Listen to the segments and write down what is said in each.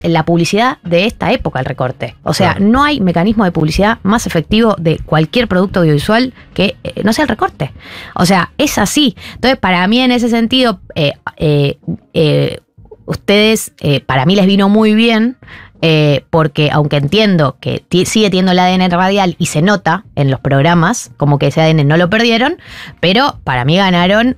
la publicidad de esta época, el recorte. O sea, no hay mecanismo de publicidad más efectivo de cualquier producto audiovisual que no sea el recorte. O sea, es así. Entonces, para mí, en ese sentido, ustedes, para mí les vino muy bien, porque aunque entiendo que sigue teniendo el ADN radial y se nota en los programas, como que ese ADN no lo perdieron, pero para mí ganaron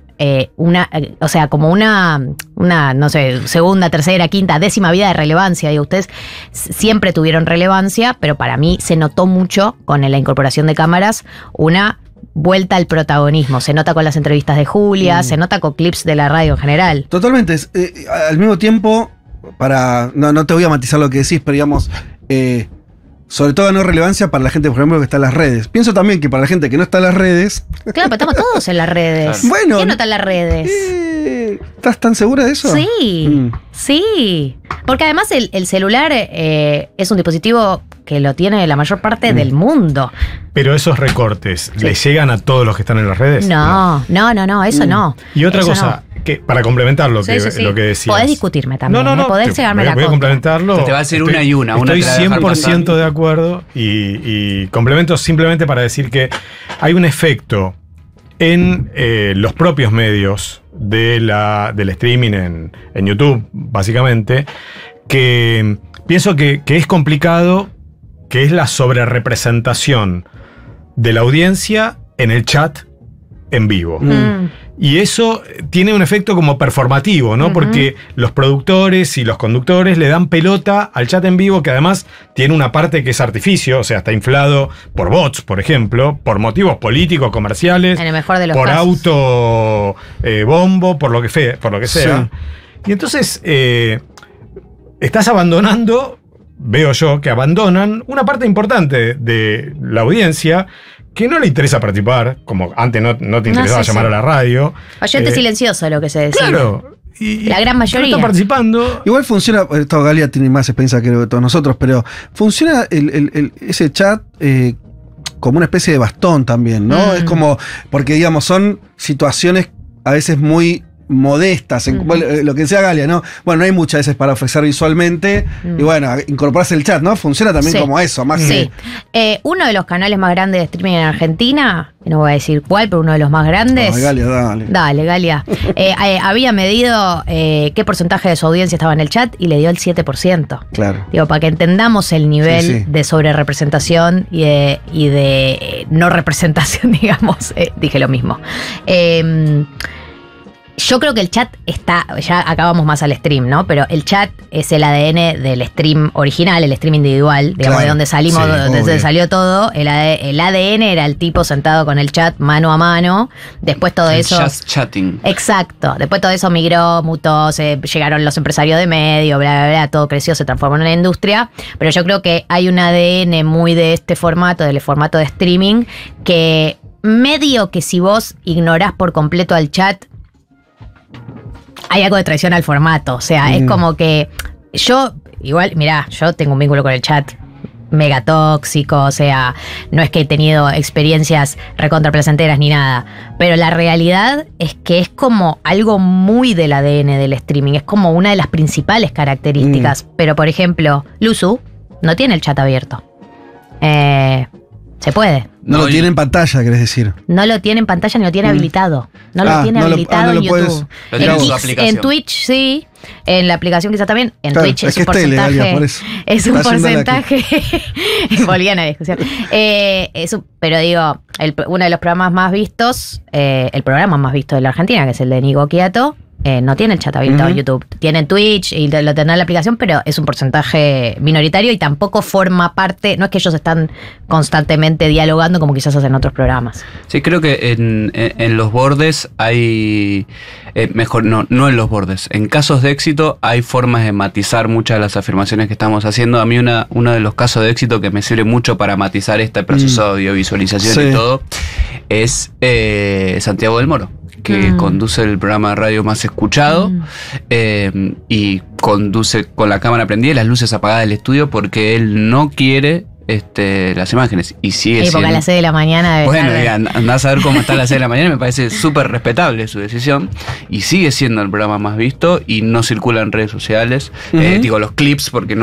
como una, no sé, segunda, tercera, quinta, décima vida de relevancia. Digo, ustedes siempre tuvieron relevancia, pero para mí se notó mucho con la incorporación de cámaras una vuelta al protagonismo. Se nota con las entrevistas de Julia, se nota con clips de la radio en general. Totalmente. Al mismo tiempo, no te voy a matizar lo que decís, pero digamos, sobre todo ganó relevancia para la gente, por ejemplo, que está en las redes. Pienso también que para la gente que no está en las redes... Claro, pero estamos todos en las redes. Claro. Bueno, ¿quién no está en las redes? ¿Estás tan segura de eso? Sí, sí. Porque además el celular es un dispositivo que lo tiene la mayor parte del mundo. Pero esos recortes, ¿le llegan a todos los que están en las redes? No, eso no. Y otra eso cosa, que para complementar lo que decías. Podés discutirme también. No, podés llegarme la voy a complementarlo. Te va a decir una y una. Estoy 100% de acuerdo y complemento simplemente para decir que hay un efecto en los propios medios del streaming en YouTube, básicamente, que pienso que es complicado, que es la sobrerepresentación de la audiencia en el chat en vivo. Y eso tiene un efecto como performativo, ¿no? Porque los productores y los conductores le dan pelota al chat en vivo, que además tiene una parte que es artificio, o sea, está inflado por bots, por ejemplo, por motivos políticos, comerciales, en el mejor de los por casos. auto bombo, por lo que sea. Sí. Y entonces estás abandonando, veo yo, que abandonan una parte importante de la audiencia que no le interesa participar, como antes no te interesaba llamar a la radio. Oyente silencioso, lo que se decía. Claro. Y la gran mayoría. No está participando. Igual funciona, Galia tiene más experiencia que todos nosotros, pero funciona ese chat como una especie de bastón también, ¿no? Es como, porque digamos, son situaciones a veces muy modestas, lo que decía Galia, ¿no? Bueno, no hay muchas veces para ofrecer visualmente, y bueno, incorporarse el chat, ¿no? Funciona también como eso, más que... Uno de los canales más grandes de streaming en Argentina, no voy a decir cuál, pero uno de los más grandes... Galia, dale. Dale, Galia. Había medido qué porcentaje de su audiencia estaba en el chat y le dio el 7%. Claro. Digo, para que entendamos el nivel de sobrerepresentación y de no representación, digamos. Dije lo mismo. Yo creo que el chat está, ya acabamos más al stream, ¿no? Pero el chat es el ADN del stream original, el stream individual, digamos, de donde salimos, donde salió todo. El ADN era el tipo sentado con el chat mano a mano. Después todo eso... Just chatting. Exacto. Después todo eso migró, mutó, llegaron los empresarios de medio, bla, bla, bla, todo creció, se transformó en una industria. Pero yo creo que hay un ADN muy de este formato, del formato de streaming, que medio que si vos ignorás por completo al chat, hay algo de traición al formato. O sea, es como que yo, igual, mirá, yo tengo un vínculo con el chat mega tóxico, o sea, no es que he tenido experiencias recontraplacenteras ni nada, pero la realidad es que es como algo muy del ADN del streaming, es como una de las principales características. Pero, por ejemplo, Luzu no tiene el chat abierto. Se puede. No lo tiene en pantalla, querés decir. No lo tiene en pantalla ni lo tiene habilitado. No lo tiene habilitado en YouTube. En Twitch sí. En la aplicación quizás también. En Twitch es un porcentaje. Es un porcentaje. Volvían a la discusión. Pero digo, uno de los programas más vistos, el programa más visto de la Argentina, que es el de Nico Quiato, no tiene el chat habilitado en YouTube. Tiene Twitch y lo tendrá en la aplicación, pero es un porcentaje minoritario y tampoco forma parte. No es que ellos están constantemente dialogando como quizás hacen otros programas. Sí, creo que en los bordes hay... no en los bordes. En casos de éxito hay formas de matizar muchas de las afirmaciones que estamos haciendo. A mí uno de los casos de éxito que me sirve mucho para matizar este proceso de audiovisualización y todo es Santiago del Moro, que conduce el programa de radio más escuchado y conduce con la cámara prendida y las luces apagadas del estudio porque él no quiere las imágenes. Y sigue porque siendo. a las 6 de la mañana debe Bueno, estar- y andás a ver cómo está a las 6 de la mañana, me parece súper respetable su decisión. Y sigue siendo el programa más visto y no circula en redes sociales. Ujú. Digo, los clips, porque